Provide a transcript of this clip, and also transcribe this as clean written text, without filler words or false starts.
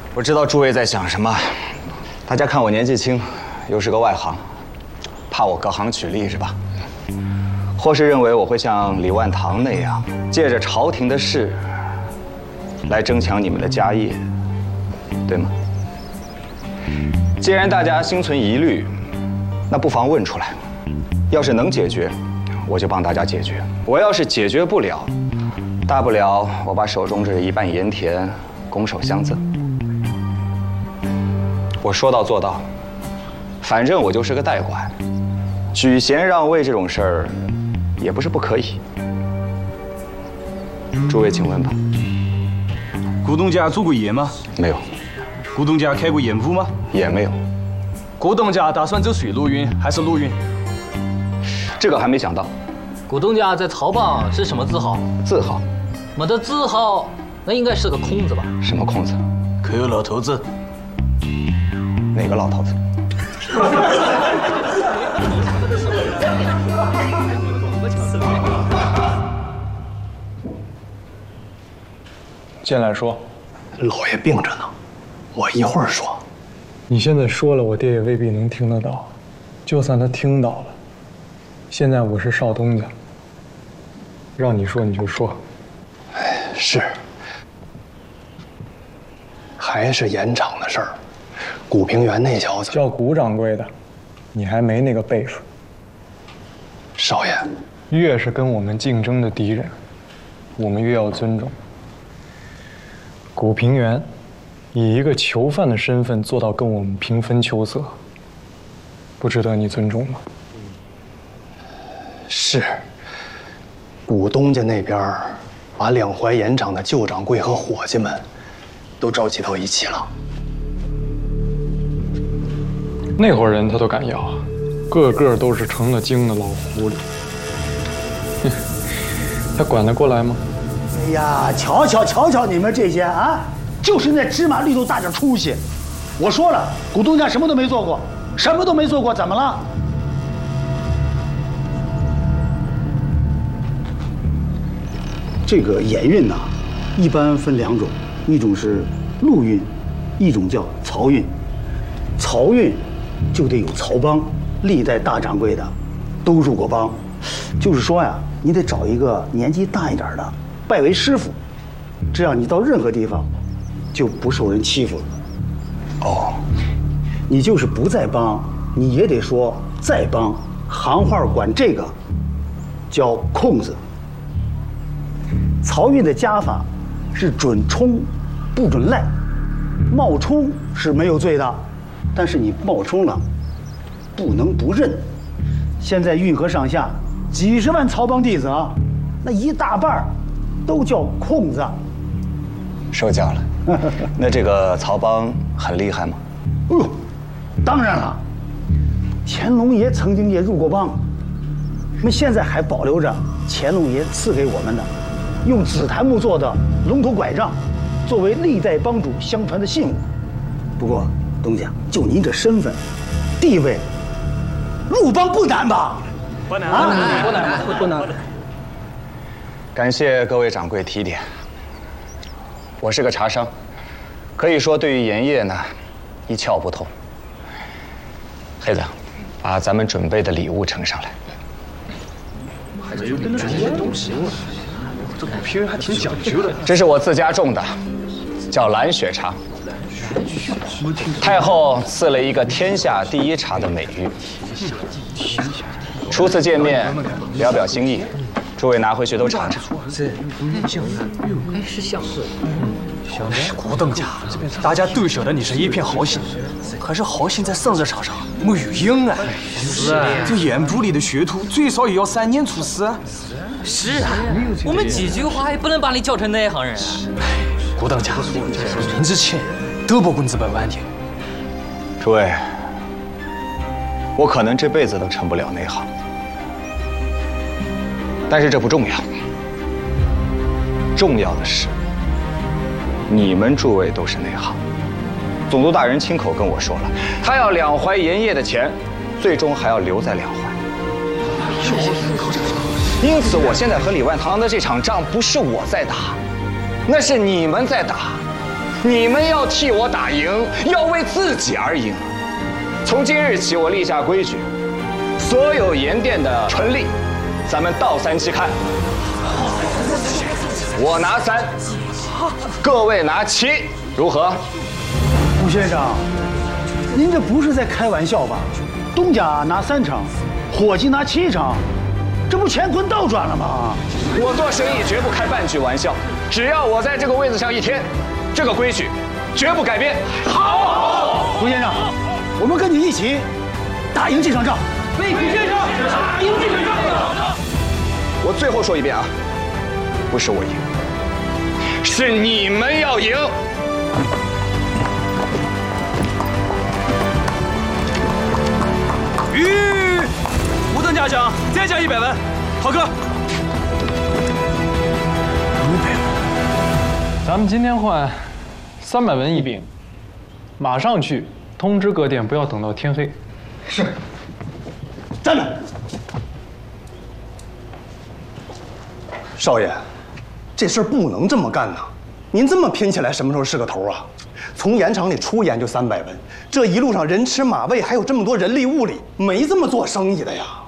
我知道诸位在想什么，大家看我年纪轻，又是个外行，怕我隔行取利是吧？或是认为我会像李万堂那样，借着朝廷的事来争抢你们的家业，对吗？既然大家心存疑虑，那不妨问出来。要是能解决，我就帮大家解决；我要是解决不了，大不了我把手中这一半盐田拱手相赠。我说到做到，反正我就是个代管，举贤让位这种事儿也不是不可以。诸位请问吧。 古董家做过盐吗？ 没有。 古董家开过盐铺吗？ 也没有。 古董家打算走水路运还是陆运？ 这个还没想到。 股东家在曹帮是什么字号？ 字号？ 没得字号，那应该是个空字吧？ 什么空字？ 可有老头子。 哪个老头子？ 进来说。 老爷病着呢，我一会儿说。 你现在说了，我爹也未必能听得到。就算他听到了，现在我是少东家，让你说你就说。 哎，是，还是盐场的事儿。古平原那小子叫古掌柜的，你还没那个辈分。 少爷， 越是跟我们竞争的敌人，我们越要尊重。古平原以一个囚犯的身份做到跟我们平分秋色，不值得你尊重吗？ 是。古东家那边把两淮盐场的旧掌柜和伙计们都召集到一起了。 那伙人他都敢要，个个都是成了精的老狐狸。哼，他管得过来吗？ 哎呀，瞧瞧你们这些啊，就是那芝麻绿豆大点出息。我说了，股东家什么都没做过，什么都没做过，怎么了？这个盐运呐，一般分两种，一种是陆运，一种叫漕运。漕运就得有漕帮，历代大掌柜的都入过帮。就是说呀，你得找一个年纪大一点的，拜为师傅，这样你到任何地方就不受人欺负了。 哦， 你就是不在帮，你也得说在帮，行话管这个叫空子。漕运的家法是准冲，不准赖。冒充是没有罪的，但是你冒充了，不能不认。现在运河上下几十万漕帮弟子啊，那一大半都叫空子。 受教了。那这个曹帮很厉害吗？ 哎呦，当然了，乾隆爷曾经也入过帮，那现在还保留着乾隆爷赐给我们的用紫檀木做的龙头拐杖，作为历代帮主相传的信物。不过东家，就您这身份、地位，入帮不难吧？ 不难， 啊， 不难。 感谢各位掌柜提点。我是个茶商，可以说对于盐业呢，一窍不通。黑子，把咱们准备的礼物呈上来。 这古平原还挺讲究的。 这是我自家种的，叫蓝雪茶。太后赐了一个天下第一茶的美誉。初次见面，表表心意，诸位拿回去都尝尝。 是像是。 古董家，大家都晓得你是一片好心，可是好心在生日场上没有用啊。 是啊， 这盐铺里的学徒最少也要3年出师。 是啊，我们几句话也不能把你教成内行人啊。 古董家，人之前都不管资本问题。 诸位，我可能这辈子都成不了内行，但是这不重要，重要的是你们诸位都是内行。总督大人亲口跟我说了，他要两淮盐业的钱，最终还要留在两淮。因此，我现在和李万堂的这场仗不是我在打，那是你们在打。 你们要替我打赢，要为自己而赢。从今日起，我立下规矩，所有盐店的纯利，咱们倒3期看。我拿3，各位拿7，如何？ 吴先生，您这不是在开玩笑吧？东家拿3成，伙计拿7成，这不乾坤倒转了吗？ 我做生意绝不开半句玩笑，只要我在这个位子上一天，这个规矩绝不改变。好， 吴先生，我们跟你一起打赢这场仗。 为徐先生打赢这场仗。 我最后说一遍啊，不是我赢，是你们要赢。 吴等嘉奖，再加100文，好哥。 咱们今天换300文一饼，马上去通知各店，不要等到天黑。 是。站着。少爷，这事儿不能这么干呐！您这么拼起来，什么时候是个头啊？从盐场里出盐就300文，这一路上人吃马喂，还有这么多人力物力，没这么做生意的呀。